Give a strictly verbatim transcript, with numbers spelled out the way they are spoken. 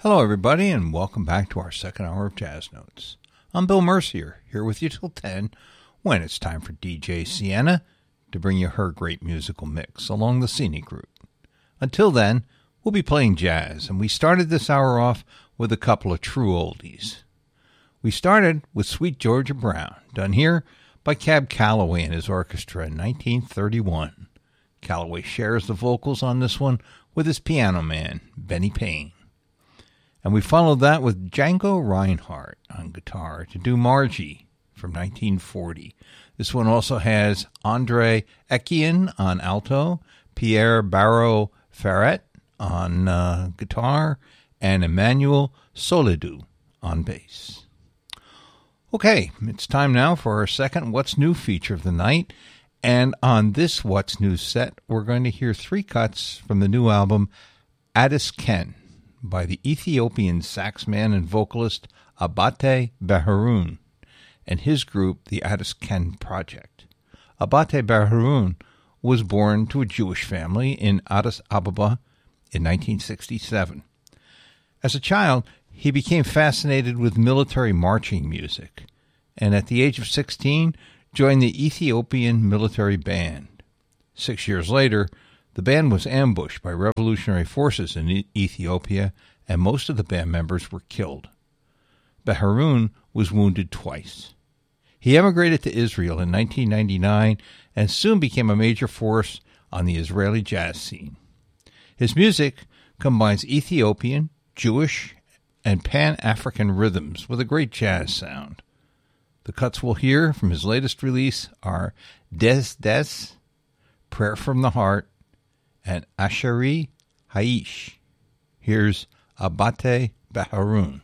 Hello, everybody, and welcome back to our second hour of Jazz Notes. I'm Bill Mercier, here with you till ten, when it's time for D J Sienna to bring you her great musical mix along the scenic route. Until then, we'll be playing jazz, and we started this hour off with a couple of true oldies. We started with Sweet Georgia Brown, done here by Cab Calloway and his orchestra in nineteen thirty-one. Calloway shares the vocals on this one with his piano man, Benny Payne. And we followed that with Django Reinhardt on guitar to do Margie from nineteen forty. This one also has Andre Etienne on alto, Pierre Barreau Ferret on uh, guitar, and Emmanuel Soledou on bass. Okay, it's time now for our second What's New feature of the night. And on this What's New set, we're going to hear three cuts from the new album Addis Ken by the Ethiopian saxman and vocalist Abate Beharoun and his group, the Addis Ken Project. Abate Beharoun was born to a Jewish family in Addis Ababa in nineteen sixty-seven. As a child, he became fascinated with military marching music, and at the age of sixteen, joined the Ethiopian military band. Six years later, the band was ambushed by revolutionary forces in Ethiopia, and most of the band members were killed. Beharoun was wounded twice. He emigrated to Israel in nineteen ninety-nine and soon became a major force on the Israeli jazz scene. His music combines Ethiopian, Jewish, and Pan-African rhythms with a great jazz sound. The cuts we'll hear from his latest release are Des Des, Prayer from the Heart, and Asheri Haish. Here's Abate Beharoun.